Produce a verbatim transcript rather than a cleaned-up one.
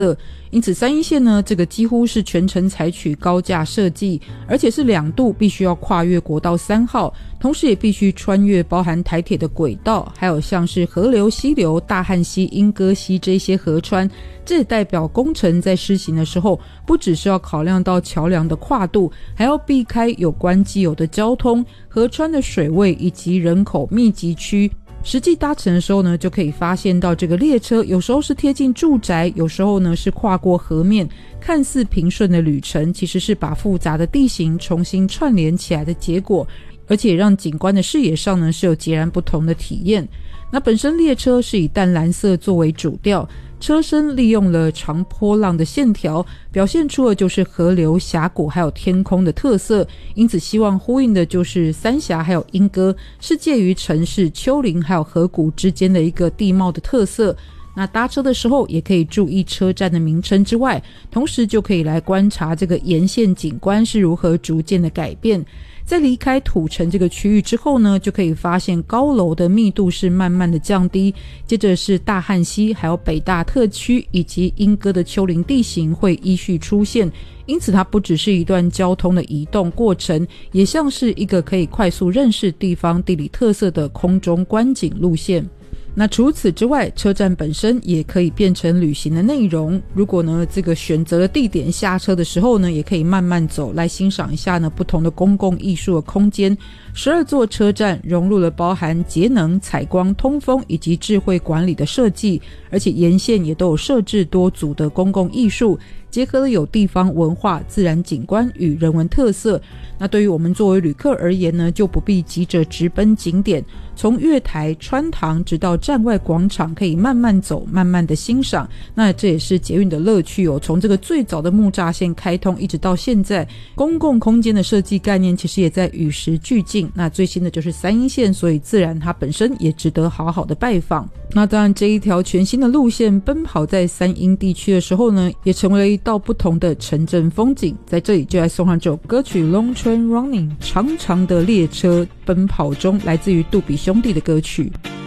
因此三一线呢，这个几乎是全程采取高架设计，而且是两度必须要跨越国道三号，同时也必须穿越包含台铁的轨道，还有像是河流、溪流、大汉溪、莺歌溪这些河川。这也代表工程在施行的时候，不只是要考量到桥梁的跨度，还要避开有关既有的交通、河川的水位以及人口密集区。实际搭乘的时候呢，就可以发现到这个列车有时候是贴近住宅，有时候呢是跨过河面，看似平顺的旅程，其实是把复杂的地形重新串联起来的结果，而且让景观的视野上呢是有截然不同的体验。那本身列车是以淡蓝色作为主调，车身利用了长波浪的线条，表现出的就是河流、峡谷还有天空的特色，因此希望呼应的就是三峡还有莺歌，是介于城市、丘陵还有河谷之间的一个地貌的特色。那搭车的时候也可以注意车站的名称之外，同时就可以来观察这个沿线景观是如何逐渐的改变。在离开土城这个区域之后呢，就可以发现高楼的密度是慢慢的降低，接着是大汉溪还有北大特区以及莺歌的丘陵地形会依序出现，因此它不只是一段交通的移动过程，也像是一个可以快速认识地方地理特色的空中观景路线。那除此之外，车站本身也可以变成旅行的内容。如果呢这个选择的地点下车的时候呢，也可以慢慢走来欣赏一下呢不同的公共艺术的空间。十二座车站融入了包含节能、采光、通风以及智慧管理的设计，而且沿线也都有设置多组的公共艺术，结合了有地方文化、自然景观与人文特色。那对于我们作为旅客而言呢，就不必急着直奔景点，从月台、穿堂直到站外广场，可以慢慢走，慢慢的欣赏。那这也是捷运的乐趣哦。从这个最早的木栅线开通一直到现在，公共空间的设计概念其实也在与时俱进。那最新的就是三一线，所以自然它本身也值得好好的拜访。那当然这一条全新的路线奔跑在三英地区的时候呢，也成为了一道不同的城镇风景。在这里就来送上这首歌曲 Long Train Running， 长长的列车奔跑中，来自于杜比兄弟的歌曲。